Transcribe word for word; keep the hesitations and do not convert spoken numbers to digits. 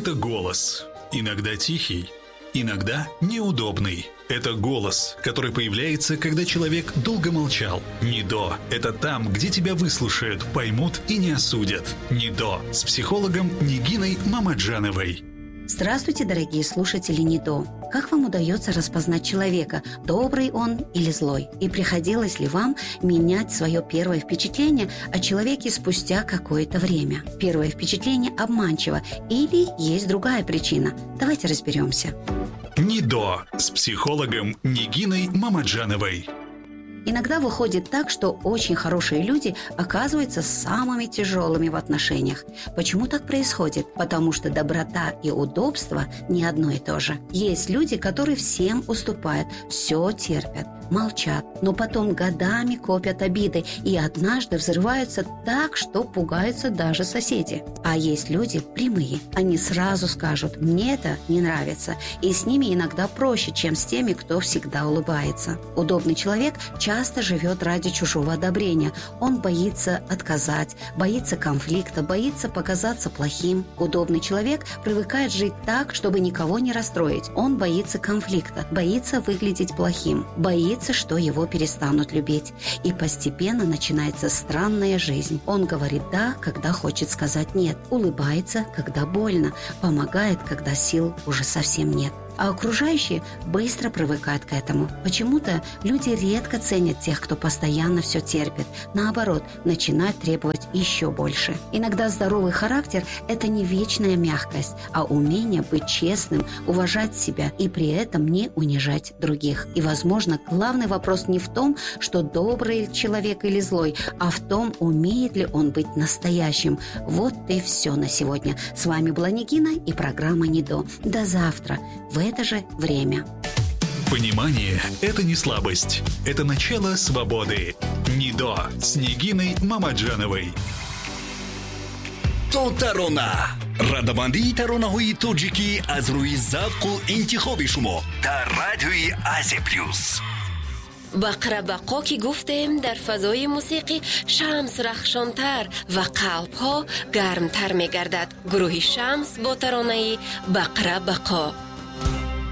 Это голос. Иногда тихий, иногда неудобный. Это голос, который появляется, когда человек долго молчал. НИДО – это там, где тебя выслушают, поймут и не осудят. НИДО с психологом Нигиной Мамаджановой. Здравствуйте, дорогие слушатели НИДО. Как вам удается распознать человека, добрый он или злой? И приходилось ли вам менять свое первое впечатление о человеке спустя какое-то время? Первое впечатление обманчиво или есть другая причина? Давайте разберемся. НИДО с психологом Нигиной Мамаджановой. Иногда выходит так, что очень хорошие люди оказываются самыми тяжелыми в отношениях. Почему так происходит? Потому что доброта и удобство не одно и то же. Есть люди, которые всем уступают, все терпят, молчат, но потом годами копят обиды и однажды взрываются так, что пугаются даже соседи. А есть люди прямые. Они сразу скажут: «Мне это не нравится», и с ними иногда проще, чем с теми, кто всегда улыбается. Удобный человек часто живет ради чужого одобрения. Он боится отказать, боится конфликта, боится показаться плохим. Удобный человек привыкает жить так, чтобы никого не расстроить. Он боится конфликта, боится выглядеть плохим, боится, что его перестанут любить. И постепенно начинается странная жизнь. Он говорит «да», когда хочет сказать «нет», улыбается, когда больно, помогает, когда сил уже совсем нет. А окружающие быстро привыкают к этому. Почему-то люди редко ценят тех, кто постоянно все терпит. Наоборот, начинают требовать еще больше. Иногда здоровый характер – это не вечная мягкость, а умение быть честным, уважать себя и при этом не унижать других. И, возможно, главный вопрос не в том, что добрый человек или злой, а в том, умеет ли он быть настоящим. Вот и все на сегодня. С вами была Нигина и программа НИДО. До завтра. В это же время. Понимание – это не слабость. Это начало свободы. НИДО с Нигиной Мамаджановой. То тарона. радамандии таронаҳои тоҷикӣ аз рӯи завқу интихоби шумо дар радиои Азия плюс. бақра бақо ки гуфтем дар фазои мусиқӣ шамс рахшонтар ва қалбҳо гармтар мегардад. гурӯҳи шамс бо таронаи бақра бақо.